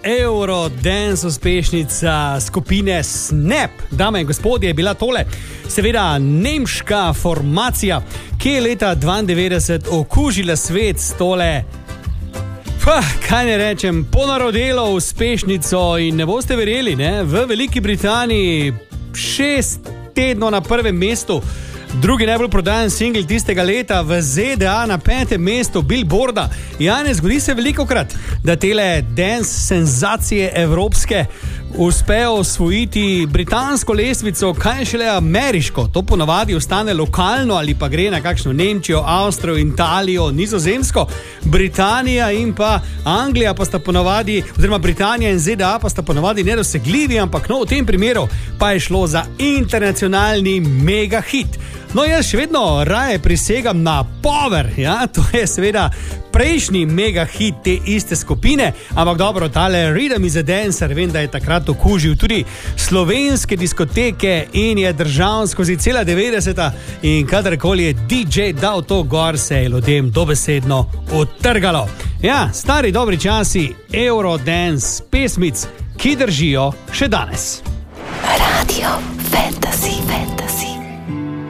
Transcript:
Eurodance uspešnica skupine Snap, dame in gospodje, je bila tole seveda nemška formacija, ki je leta 92 okužila svet s tole, kaj ne rečem, ponarodelo uspešnico. In ne boste verjeli, ne? V Veliki Britaniji 6 tednov na prvem mestu, drugi najbolj prodajen singl tistega leta, v ZDA na 5. mestu Billboarda. Ja, ne zgodi se velikokrat, da tele dance senzacije evropske uspejo osvojiti britansko lestvico, kaj šele ameriško. To ponavadi ostane lokalno ali pa gre na kakšno Nemčijo, Avstrijo, Italijo, Nizozemsko. Britanija in pa Anglija pa sta ponavadi, oziroma Britanija in ZDA pa sta ponavadi nedosegljivi, ampak no, v tem primeru pa je šlo za internacionalni mega hit. No, jaz še vedno raje prisegam na Power, ja, to je seveda prejšnji mega hit te iste skupine, ampak dobro, tale Rhythm is a Dancer, vem, da je takrat okužil tudi slovenske diskoteke in je držal skozi cela 90. In kadarkoli je DJ dal to gor, se je ljudem dobesedno utrgalo. Ja, stari dobri časi Eurodance pesmic, ki držijo še danes. Radio Fantasy.